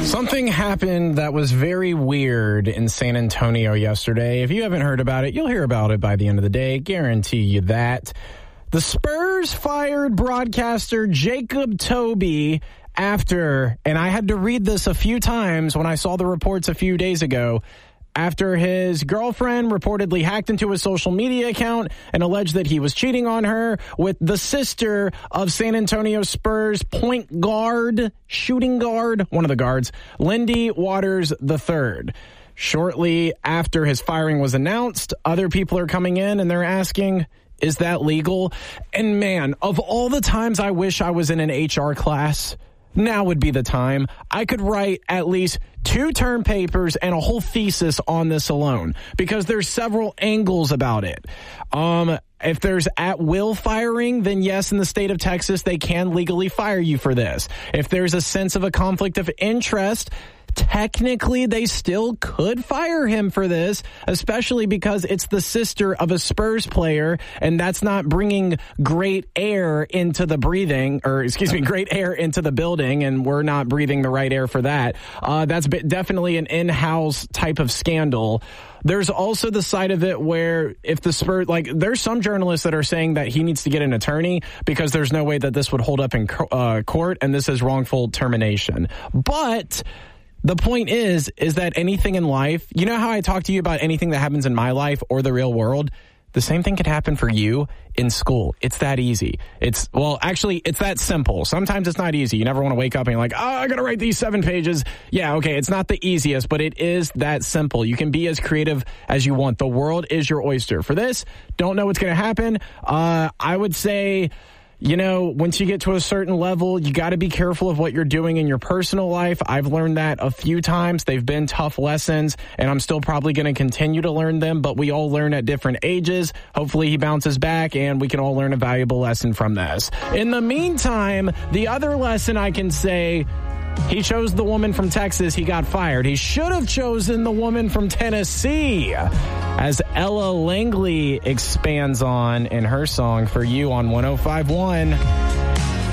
Something happened that was very weird in San Antonio yesterday. If you haven't heard about it, you'll hear about it by the end of the day. Guarantee you that. The Spurs fired broadcaster Jacob Toby after, and I had to read this a few times when I saw the reports a few days ago, after his girlfriend reportedly hacked into his social media account and alleged that he was cheating on her with the sister of San Antonio Spurs point guard, shooting guard, one of the guards, Lindy Waters III. Shortly after his firing was announced, other people are coming in and they're asking, is that legal? And man, of all the times I wish I was in an HR class, now would be the time. I could write at least 2 term papers and a whole thesis on this alone because there's several angles about it. If there's at-will firing, then yes, in the state of Texas, they can legally fire you for this. If there's a sense of a conflict of interest, technically, they still could fire him for this, especially because it's the sister of a Spurs player, and that's not bringing great air into the great air into the building, and we're not breathing the right air for that. That's definitely an in-house type of scandal. There's also the side of it where if the Spurs, there's some journalists that are saying that he needs to get an attorney because there's no way that this would hold up in court, and this is wrongful termination. But the point is that anything in life, you know how I talk to you about anything that happens in my life or the real world? The same thing could happen for you in school. It's that easy. It's that simple. Sometimes it's not easy. You never want to wake up and you're like, I got to write these 7 pages. Yeah, okay, it's not the easiest, but it is that simple. You can be as creative as you want. The world is your oyster. For this, don't know what's going to happen. I would say, once you get to a certain level, you got to be careful of what you're doing in your personal life. I've learned that a few times. They've been tough lessons, and I'm still probably going to continue to learn them, but we all learn at different ages. Hopefully he bounces back, and we can all learn a valuable lesson from this. In the meantime, the other lesson I can say, he chose the woman from Texas. He got fired. He should have chosen the woman from Tennessee, as Ella Langley expands on in her song For You on 105.1.